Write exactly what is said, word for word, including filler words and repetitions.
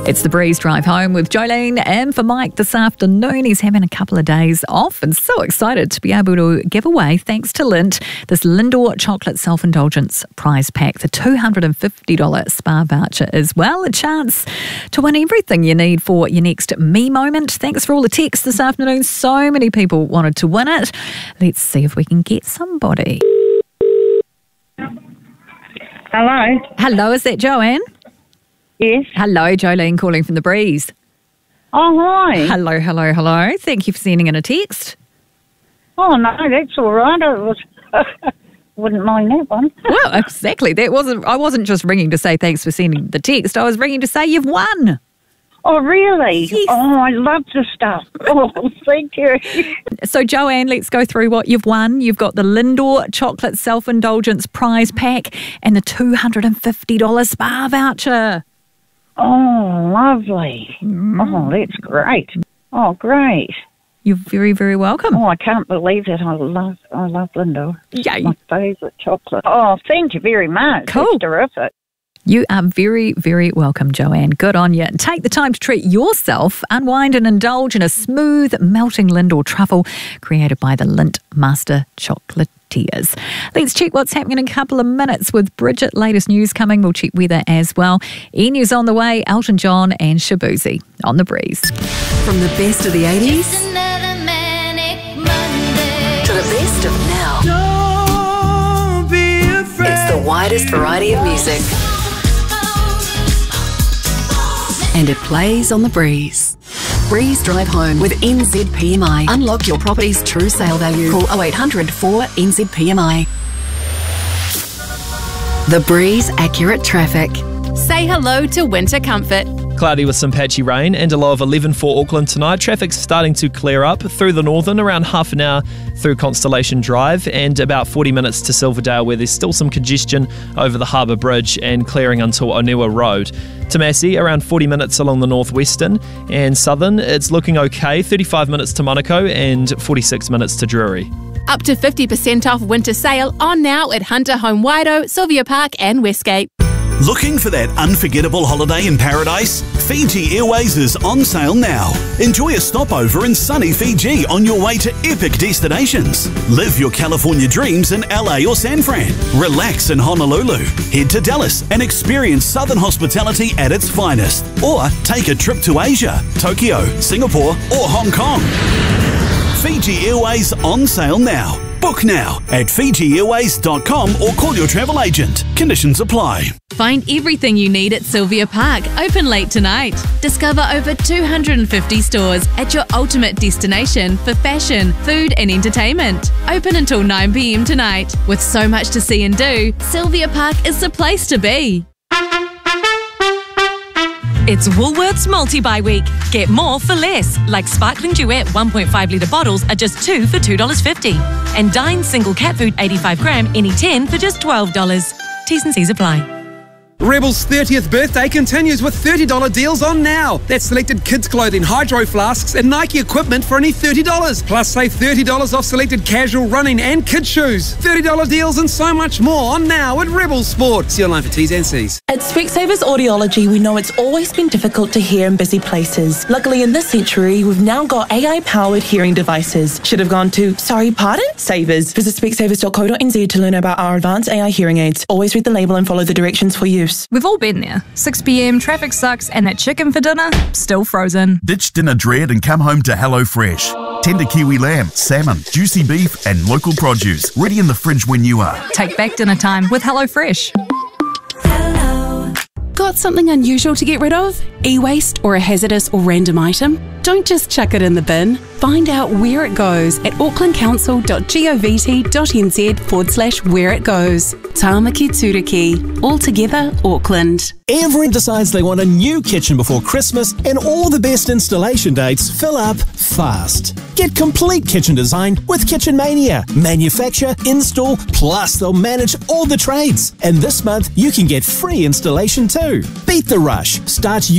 It's the Breeze Drive Home with Jolene, and for Mike this afternoon, he's having a couple of days off and so excited to be able to give away, thanks to Lindt, this Lindor Chocolate Self-Indulgence prize pack, the two hundred fifty dollars spa voucher as well, a chance to win everything you need for your next me moment. Thanks for all the texts this afternoon. So many people wanted to win it. Let's see if we can get somebody. Hello. Hello, is that Joanne? Yes. Hello, Jolene calling from the Breeze. Oh, hi. Hello, hello, hello. Thank you for sending in a text. Oh, no, that's all right. I was, wouldn't mind that one. Well, exactly. That wasn't. I wasn't just ringing to say thanks for sending the text. I was ringing to say you've won. Oh, really? Yes. Oh, I love the stuff. Oh, thank you. So, Joanne, let's go through what you've won. You've got the Lindor Chocolate Self-Indulgence prize pack and the two hundred fifty dollars spa voucher. Oh, lovely. Mm. Oh, that's great. Oh, great. You're very, very welcome. Oh, I can't believe that. I love I love Lindor. Yay. My favourite chocolate. Oh, thank you very much. Cool. That's terrific. You are very, very welcome, Joanne. Good on you. Take the time to treat yourself, unwind and indulge in a smooth, melting Lindor truffle created by the Lindt Master Chocolatiers. Let's check what's happening in a couple of minutes with Bridget. Latest news coming. We'll check weather as well. E-News on the way. Elton John and Shabuzi on the Breeze. From the best of the eighties to the best of now. Don't be afraid. It's the widest variety of music. And it plays on the Breeze. Breeze Drive Home with N Z P M I. Unlock your property's true sale value. Call oh eight hundred four N Z P M I. The Breeze Accurate Traffic. Say hello to winter comfort. Cloudy with some patchy rain and a low of eleven for Auckland tonight. Traffic's starting to clear up through the northern, around half an hour through Constellation Drive and about forty minutes to Silverdale, where there's still some congestion over the Harbour Bridge and clearing until Onua Road. To Massey, around forty minutes along the northwestern and southern. It's looking okay, thirty-five minutes to Monaco and forty-six minutes to Drury. Up to fifty percent off winter sale on now at Hunter Home Waido, Sylvia Park and Westgate. Looking for that unforgettable holiday in paradise? Fiji Airways is on sale now. Enjoy a stopover in sunny Fiji on your way to epic destinations. Live your California dreams in L A or San Fran. Relax in Honolulu. Head to Dallas and experience Southern hospitality at its finest. Or take a trip to Asia, Tokyo, Singapore or Hong Kong. Fiji Airways on sale now. Book now at fiji airways dot com or call your travel agent. Conditions apply. Find everything you need at Sylvia Park, open late tonight. Discover over two hundred fifty stores at your ultimate destination for fashion, food and entertainment. Open until nine p m tonight. With so much to see and do, Sylvia Park is the place to be. It's Woolworths Multi-Buy Week. Get more for less, like Sparkling Duet one point five litre bottles are just two for two dollars fifty. And Dine Single Cat Food eighty-five gram, any ten for just twelve dollars. T's and C's apply. Rebel's thirtieth birthday continues with thirty dollars deals on now. That's selected kids' clothing, hydro flasks and Nike equipment for only thirty dollars. Plus save thirty dollars off selected casual running and kids' shoes. thirty dollars deals and so much more on now at Rebel Sport. See online for T's and C's. At Specsavers Audiology, we know it's always been difficult to hear in busy places. Luckily, in this century, we've now got A I-powered hearing devices. Should have gone to, sorry, pardon? Savers. Visit specsavers dot co dot n z to learn about our advanced A I hearing aids. Always read the label and follow the directions for use. We've all been there. six p m, traffic sucks, and that chicken for dinner, still frozen. Ditch dinner dread and come home to HelloFresh. Tender kiwi lamb, salmon, juicy beef, and local produce. Ready in the fridge when you are. Take back dinner time with HelloFresh. Got something unusual to get rid of? E-waste or a hazardous or random item? Don't just chuck it in the bin. Find out where it goes at auckland council dot govt dot n z forward slash where it goes. Tāmaki Turiki. All together, Auckland. Everyone decides they want a new kitchen before Christmas, and all the best installation dates fill up fast. Get complete kitchen design with Kitchen Mania. Manufacture, install, plus they'll manage all the trades. And this month, you can get free installation too. Beat the rush. Start